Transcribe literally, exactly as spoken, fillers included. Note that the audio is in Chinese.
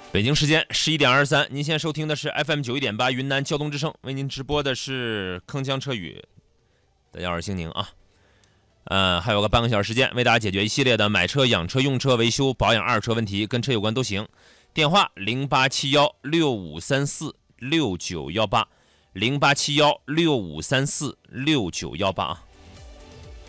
北京时间十一点二十三，您现在收听的是 F M 九一点八云南交通之声，为您直播的是铿锵车语的幺二星宁啊。呃，还有个半个小时时间，为大家解决一系列的买车、养车、用车、维修、保养、二手车问题，跟车有关都行。电话零八七幺六五三四六九幺八，零八七幺六五三四六九幺八啊。